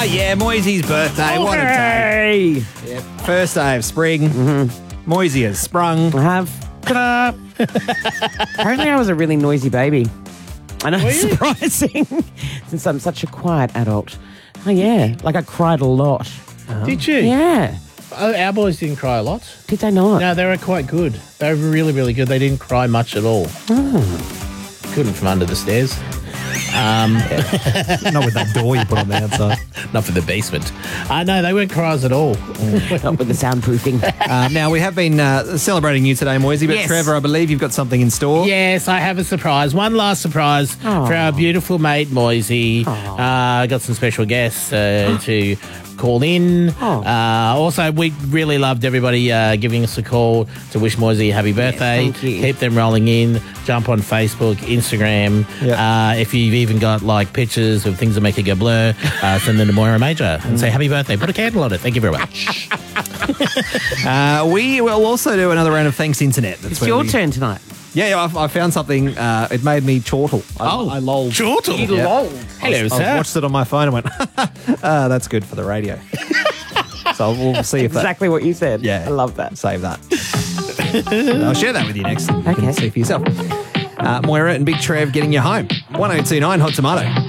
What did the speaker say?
Yeah, Moisey's birthday. What a day. Yep. First day of spring. Moisey has sprung. I have. Ta-da. Apparently I was a really noisy baby. I know, it's surprising, since I'm such a quiet adult. Oh, yeah. Like, I cried a lot. Did you? Yeah. Oh, our boys didn't cry a lot. Did they not? No, they were quite good. They were really, really good. They didn't cry much at all. Couldn't from under the stairs. Not with that door you put on the outside. Not for the basement. No, they weren't cries at all. Not with the soundproofing. Now, we have been celebrating you today, Moisey, but Yes. Trevor, I believe you've got something in store. Yes, I have a surprise. One last surprise for our beautiful mate, Moisey. Got some special guests to call in. Also, we really loved everybody giving us a call to wish Moisey a happy birthday. thank you. Keep them rolling in. Jump on Facebook, Instagram. Yep. If you've even got like pictures of things that make it go blur, send them to Moira Major and say happy birthday. Put a candle on it. Thank you very much. We will also do another round of Thanks Internet. That's It's where your we- turn tonight. Yeah, I found something. It made me chortle. I lolled. Chortle. Hello, I sir. watched it on my phone and went, that's good for the radio. So we'll see if that... Exactly what you said. Yeah. I love that. Save that. I'll share that with you next. You Okay. can see for yourself. Moira and Big Trev getting you home. 1029 Hot Tomato.